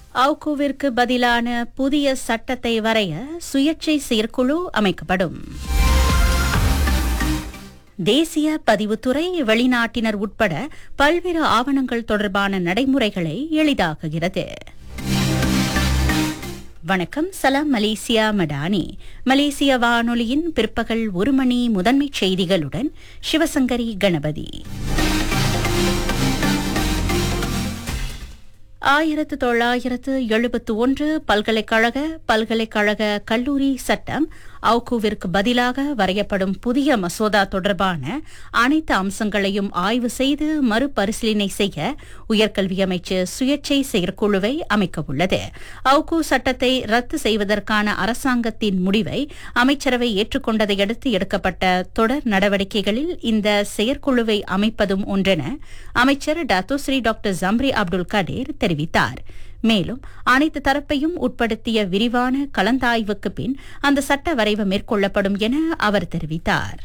அவுகோவிற்கு பதிலான புதிய சட்டத்தை வரைய சுயேட்சை செயற்குழு அமைக்கப்படும். தேசிய பதிவுத்துறை வெளிநாட்டினர் உட்பட பல்வேறு ஆவணங்கள் தொடர்பான நடைமுறைகளை எளிதாக்குகிறது. வணக்கம், சலாம் மலேசியா மடானி. மலேசிய வானொலியின் பிற்பகல் 1 மணி முதன்மைச் செய்திகளுடன் சிவசங்கரி கணபதி. 1971 பல்கலைக்கழக கல்லூரி சட்டம் அவுகோவிற்கு பதிலாக வரையப்படும் புதிய மசோதா தொடர்பான அனைத்து அம்சங்களையும் ஆய்வு செய்து மறுபரிசீலனை செய்ய உயர்கல்வி அமைச்சர் சுயேட்சை செயற்குழுவை அமைக்கவுள்ளது. அவுகோ சட்டத்தை ரத்து செய்வதற்கான அரசாங்கத்தின் முடிவை அமைச்சரவை ஏற்றுக்கொண்டதை அடுத்து எடுக்கப்பட்ட தொடர் நடவடிக்கைகளில் இந்த செயற்குழுவை அமைப்பதும் ஒன்றென அமைச்சர் டத்தோஸ்ரீ டாக்டர் ஜம்ரி அப்துல் கடீர் தெரிவித்தார். மேலும் அனைத்து தரப்பையும் உட்படுத்திய விரிவான கலந்தாய்வுக்கு பின் அந்த சட்ட வரைவு மேற்கொள்ளப்படும் என அவர் தெரிவித்தார்.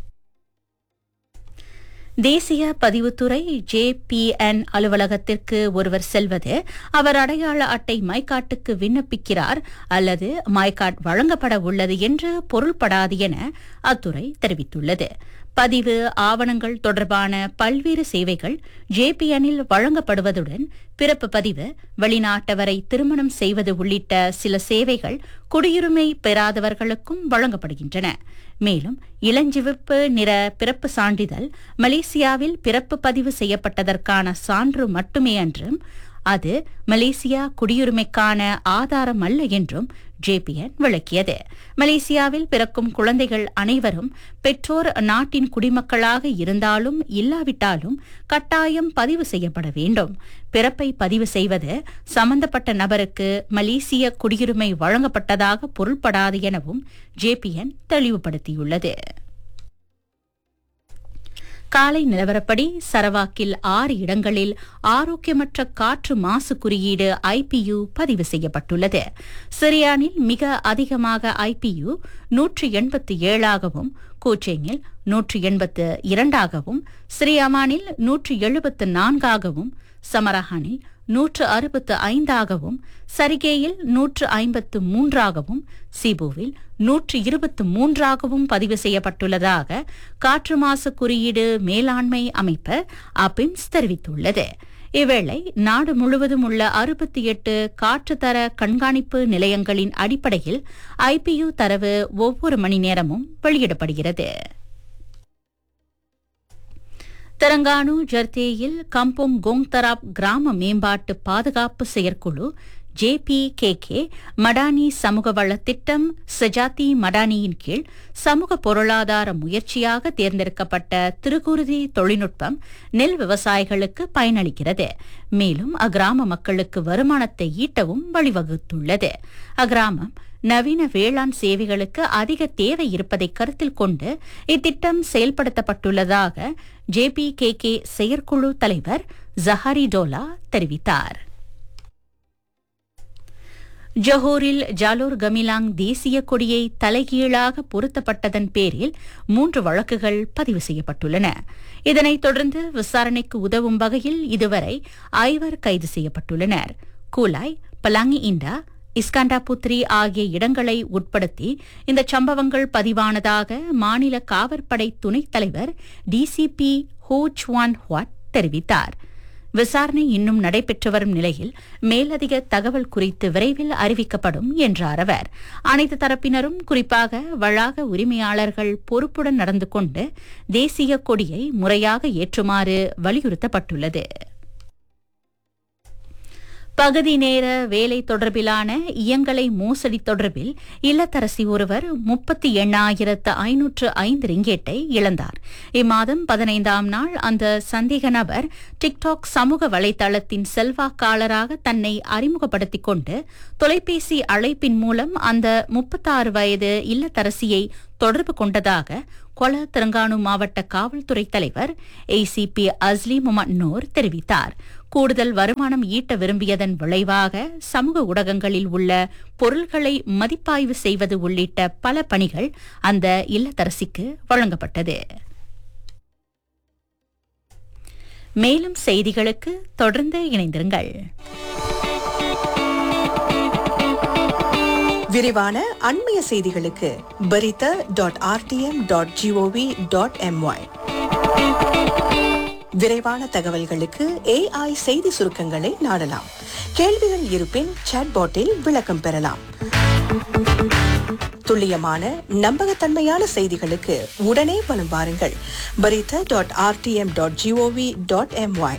தேசிய பதிவுத்துறை JPN அலுவலகத்திற்கு ஒருவர் செல்வது அவர் அடையாள அட்டை மைகாட்டுக்கு விண்ணப்பிக்கிறார் அல்லது மைகாட் வழங்கப்பட உள்ளது என்று பொருள்படாது என அத்துறை தெரிவித்துள்ளது. பதிவு ஆவணங்கள் தொடர்பான பல்வேறு சேவைகள் JPNஇல் வழங்கப்படுவதுடன் பிறப்பு பதிவு, வெளிநாட்டவரை திருமணம் செய்வது உள்ளிட்ட சில சேவைகள் குடியுரிமை பெறாதவர்களுக்கும் வழங்கப்படுகின்றன. மேலும் இளஞ்சிவப்பு நிற பிறப்பு சான்றிதழ் மலேசியாவில் பிறப்பு பதிவு செய்யப்பட்டதற்கான சான்று மட்டுமே என்றும் அது மலேசியா குடியுரிமைக்கான ஆதாரம் அல்ல என்றும் JPN விளக்கியது. மலேசியாவில் பிறக்கும் குழந்தைகள் அனைவரும் பெற்றோர் நாட்டின் குடிமக்களாக இருந்தாலும் இல்லாவிட்டாலும் கட்டாயம் பதிவு செய்யப்பட வேண்டும். பிறப்பை பதிவு செய்வது சம்பந்தப்பட்ட நபருக்கு மலேசிய குடியுரிமை வழங்கப்பட்டதாக பொருள்படாது எனவும் JPN தெளிவுபடுத்தியுள்ளது. காலை நிலவரப்படி சரவாக்கில் 6 இடங்களில் ஆரோக்கியமற்ற காற்று மாசு குறியீடு IPU பதிவு செய்யப்பட்டுள்ளது. சிரியானில் மிக அதிகமாக IPU 187ஆகவும், கூச்சேங்கில் 182ஆகவும், ஸ்ரீஅமானில் 174ஆகவும், சமரஹானில் 165ஆகவும், சரிகேயில் 153ஆகவும், சிபுவில் 123ஆகவும் பதிவு செய்யப்பட்டுள்ளதாக காற்று மாசு குறியீடு மேலாண்மை அமைப்பு APIMS தெரிவித்துள்ளது. இவ்வேளை நாடு முழுவதும் உள்ள 68 காற்றுத்தர கண்காணிப்பு நிலையங்களின் அடிப்படையில் IPU தரவு ஒவ்வொரு மணி நேரமும் வெளியிடப்படுகிறது. தெலங்கானு ஜர்தேயில் கம்போங் கோங்தராப் கிராம மேம்பாட்டு பாதுகாப்பு செயற்குழு JPKK மடானி சமூக வள திட்டம் சஜாத்தி மடானியின் கீழ் சமூக பொருளாதார முயற்சியாக தேர்ந்தெடுக்கப்பட்ட திருகுருதி தொழில்நுட்பம் நெல் விவசாயிகளுக்கு பயனளிக்கிறது. மேலும் அக்கிராம மக்களுக்கு வருமானத்தை ஈட்டவும் வழிவகுத்துள்ளது. அக்கிராமம் நவீன வேளாண் சேவைகளுக்கு அதிக தேவை இருப்பதை கருத்தில் கொண்டு இத்திட்டம் செயல்படுத்தப்பட்டுள்ளதாக JPKK செயற்குழு தலைவர் ஜஹாரி டோலா தெரிவித்தார். ஜொஹோரில் ஜாலோர் கமிலாங் தேசிய கொடியை தலைகீழாக பொருத்தப்பட்டதன் பேரில் 3 வழக்குகள் பதிவு செய்யப்பட்டுள்ளன. இதனைத் தொடர்ந்து விசாரணைக்கு உதவும் வகையில் இதுவரை 5 கைது செய்யப்பட்டுள்ளனர். கூலாய், பலாங்கி இண்டா, இஸ்காண்டா புத்ரி ஆகிய இடங்களை உட்படுத்தி இந்த சம்பவங்கள் பதிவானதாக மாநில காவற்படை துணைத் தலைவர் DCP ஹோ சுவான் ஹுவாட் தெரிவித்தார். விசாரணை இன்னும் நடைபெற்று வரும் நிலையில் மேலதிக தகவல் குறித்து விரைவில் அறிவிக்கப்படும் என்றார் அவர். அனைத்து தரப்பினரும், குறிப்பாக வளாக உரிமையாளர்கள் பொறுப்புடன் நடந்து கொண்டு தேசிய கொடியை முறையாக ஏற்றுமாறு வலியுறுத்தப்பட்டுள்ளது. பகுதி நேர வேலை தொடர்பிலான இயங்கலை மோசடி தொடர்பில் இல்லத்தரசி ஒருவர் 38,505 ரிங்கேட்டை இழந்தார். இம்மாதம் 15ஆம் நாள் அந்த சந்தேக நபர் டிக்டாக் சமூக வலைதளத்தின் செல்வாக்காளராக தன்னை அறிமுகப்படுத்திக் கொண்டு தொலைபேசி அழைப்பின் மூலம் அந்த 36 வயது இல்லத்தரசியை தொடர்பு கொண்டதாக கொல தெலங்கானு மாவட்ட காவல்துறை தலைவர் ACP அஸ்லி முகமது நூர் தெரிவித்தார். கூடுதல் வருமானம் ஈட்ட விரும்பியதன் விளைவாக சமூக ஊடகங்களில் உள்ள பொருள்களை மதிப்பாய்வு செய்வது உள்ளிட்ட பல பணிகள் அந்த இல்லத்தரசிக்கு வழங்கப்பட்டது. மேலும் செய்திகளுக்கு தொடர்ந்து இணைந்திருங்கள். விரிவான அண்மைய செய்திகளுக்கு berita.rtm.gov.my. விரைவான தகவல்களுக்கு AI செய்தி சுருக்கங்களை நாடலாம். கேள்விகள் இருப்பின் சாட்பாட்டில் விளக்கம் பெறலாம். துல்லியமான நம்பகத்தன்மையான செய்திகளுக்கு உடனே வலம் வாருங்கள். berita.rtm.gov.my.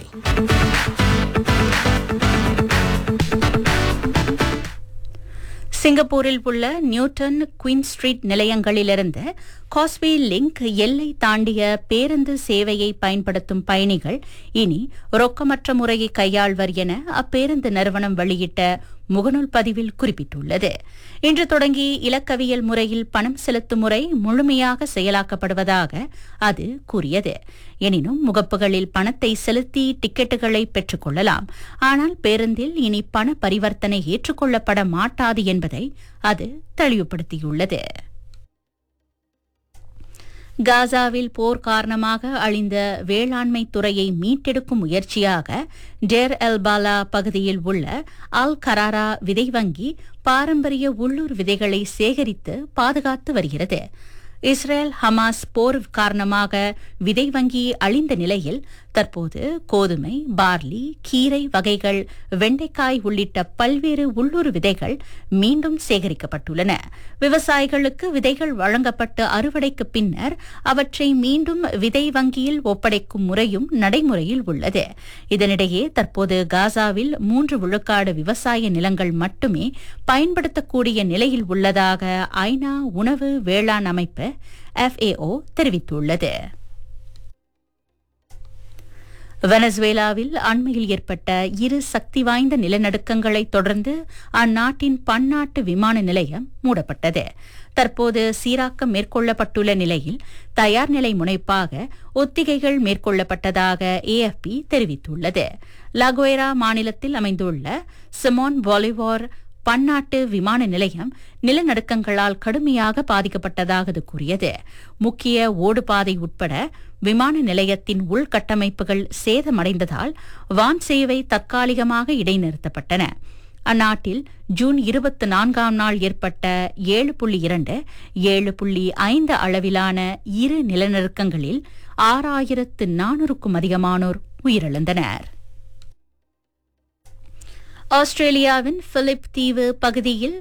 சிங்கப்பூரில் உள்ள Newton queen street நிலையங்களிலிருந்து causeway link எல்லை தாண்டிய பேருந்து சேவையை பயன்படுத்தும் பயணிகள் இனி ரொக்கமற்ற முறையை கையாள்வர் என அப்பேருந்து நிறுவனம் வெளியிட்ட முகநூல் பதிவில் குறிப்பிட்டுள்ளது. இன்று தொடங்கி இலக்கவியல் முறையில் பணம் செலுத்தும் முறை முழுமையாக செயலாக்கப்படுவதாக அது கூறியது. எனினும் முகப்புகளில் பணத்தை செலுத்தி டிக்கெட்டுகளை பெற்றுக் கொள்ளலாம். ஆனால் பேருந்தில் இனி பண பரிவர்த்தனை ஏற்றுக்கொள்ளப்பட மாட்டாது என்பதை அது தெளிவுபடுத்தியுள்ளது. காசாவில் போர் காரணமாக அழிந்த வேளாண்மை துறையை மீட்டெடுக்கும் முயற்சியாக டேர் எல் பாலா பகுதியில் உள்ள அல் கராரா விதை வங்கி பாரம்பரிய உள்ளூர் விதைகளை சேகரித்து பாதுகாத்து வருகிறது. இஸ்ரேல் ஹமாஸ் போர் காரணமாக விதை வங்கி அழிந்த நிலையில் தற்போது கோதுமை, பார்லி, கீரை வகைகள், வெண்டைக்காய் உள்ளிட்ட பல்வேறு உள்ளூர் விதைகள் மீண்டும் சேகரிக்கப்பட்டுள்ளன. விவசாயிகளுக்கு விதைகள் வழங்கப்பட்ட அறுவடைக்கு பின்னர் அவற்றை மீண்டும் விதை வங்கியில் ஒப்படைக்கும் முறையும் நடைமுறையில் உள்ளது. இதனிடையே தற்போது காசாவில் 3 விழுக்காடு விவசாய நிலங்கள் மட்டுமே பயன்படுத்தக்கூடிய நிலையில் உள்ளதாக ஐநா உணவு வேளாண் அமைப்பு FAO தெரிவித்துள்ளது. வெனசுவேலாவில் அண்மையில் ஏற்பட்ட 2 சக்தி வாய்ந்த நிலநடுக்கங்களை தொடர்ந்து அந்நாட்டின் பன்னாட்டு விமான நிலையம் மூடப்பட்டது. தற்போது சீராக்கம் மேற்கொள்ளப்பட்டுள்ள நிலையில் தயார் நிலை முனைப்பாக ஒத்திகைகள் மேற்கொள்ளப்பட்டதாக AFP தெரிவித்துள்ளது. லகுவேரா மாநிலத்தில் அமைந்துள்ள சிமோன் பொலிவார் பன்னாட்டு விமான நிலையம் நிலநடுக்கங்களால் கடுமையாக பாதிக்கப்பட்டதாக அது கூறியது. முக்கிய ஓடுபாதை உட்பட விமான நிலையத்தின் உள்கட்டமைப்புகள் சேதமடைந்ததால் வான் சேவை தற்காலிகமாக இடைநிறுத்தப்பட்டன. அந்நாட்டில் ஜூன் 24ஆம் நாள் ஏற்பட்ட 7.2, 7.5 அளவிலான 2 நிலநடுக்கங்களில் 6400க்கும் அதிகமானோர் உயிரிழந்தனர். ஆஸ்திரேலியாவின் பிலிப் தீவு பகுதியில்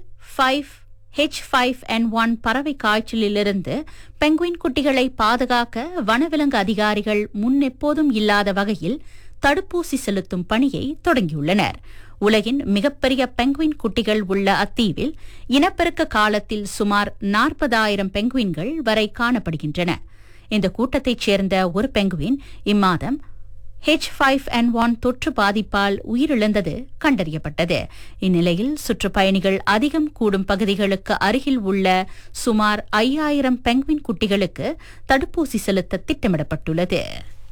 H5N1 பறவை காய்ச்சலிலிருந்து பெங்குயின் குட்டிகளை பாதுகாக்க வனவிலங்கு அதிகாரிகள் முன்னெப்போதும் இல்லாத வகையில் தடுப்பூசி செலுத்தும் பணியை தொடங்கியுள்ளனர். உலகின் மிகப்பெரிய பெங்குயின் குட்டிகள் உள்ள அத்தீவில் இனப்பெருக்க காலத்தில் சுமார் 40,000 பெங்குயின்கள் வரை காணப்படுகின்றன. இந்த கூட்டத்தைச் சேர்ந்த ஒரு பெங்குயின் இம்மாதம் H5N1 தொற்று பாதிப்பால் உயிரிழந்தது கண்டறியப்பட்டது. இந்நிலையில் சுற்றுப்பயணிகள் அதிகம் கூடும் பகுதிகளுக்கு அருகில் உள்ள சுமார் 5000 பெங்குயின் குட்டிகளுக்கு தடுப்பூசி செலுத்த திட்டமிடப்பட்டுள்ளது.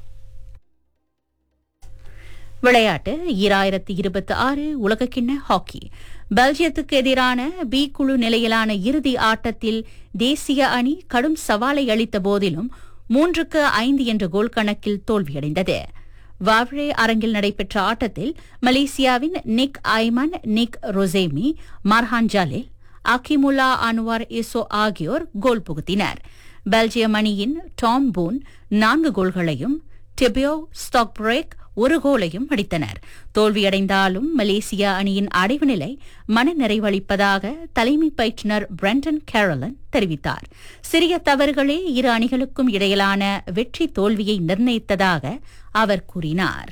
விளையாட்டு 2026 உலகக்கிண்ண ஹாக்கி. பெல்ஜியத்துக்கு எதிரான பி குழு நிலையிலான இறுதி ஆட்டத்தில் தேசிய அணி கடும் சவாலை அளித்த போதிலும் 3-5 என்ற கோல் கணக்கில் தோல்வியடைந்தது. வாவ்ரே அரங்கில் நடைபெற்ற ஆட்டத்தில் மலேசியாவின் நிக் ஐமன், நிக் ரொசேமி, மர்ஹான் ஜாலில், அகிமுல்லா அன்வார் இசோ ஆகியோர் கோல் புகுத்தினர். பெல்ஜியம் அணியின் டாம் பூன் 4 கோல்களையும் டிபியோ ஸ்டாக்பிரேக் 1 கோலையும் அடித்தனர். தோல்வியடைந்தாலும் மலேசியா அணியின் அடைவு நிலை மனநிறைவளிப்பதாக தலைமை பயிற்றுநர் பிரெண்டன் கேரலன் தெரிவித்தார். சிறிய தவறுகளே இரு அணிகளுக்கும் இடையிலான வெற்றி தோல்வியை நிர்ணயித்ததாக அவர் கூறினார்.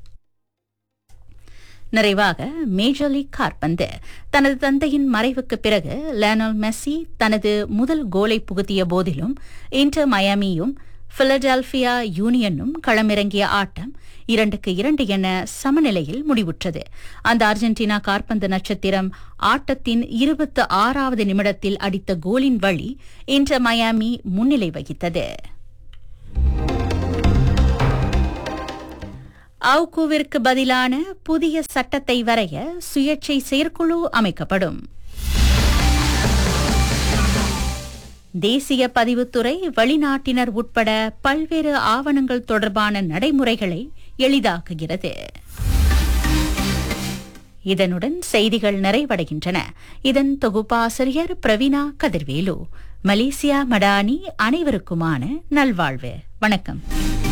நிறைவாக மேஜர் லீக் கால்பந்து. தனது தந்தையின் மறைவுக்கு பிறகு லியோனல் மெஸ்ஸி தனது முதல் கோலை புகுத்திய போதிலும் இன்டர் மயாமியும் பிலடெல்பியா யூனியனும் களமிறங்கிய ஆட்டம் 2-2 என சமநிலையில் முடிவுற்றது. அந்த அர்ஜென்டினா கால்பந்து நட்சத்திரம் ஆட்டத்தின் 26வது நிமிடத்தில் அடித்த கோலின் வழி இன்டர் மயாமி முன்னிலை வகித்தது. அவுகுவிற்கு பதிலான புதிய சட்டத்தை வரைய சுயேட்சை செயற்குழு அமைக்கப்படும். தேசிய பதிவுத்துறை வெளிநாட்டினர் உட்பட பல்வேறு ஆவணங்கள் தொடர்பான நடைமுறைகளை எளிதாக்குகிறது. இதனுடன் செய்திகள் நிறைவடைகின்றன. இதன் தொகுப்பாசிரியர் பிரவீணா கதிர்வேலு. மலேசியா மடானி அனைவருக்குமான நல்வாழ்வு. வணக்கம்.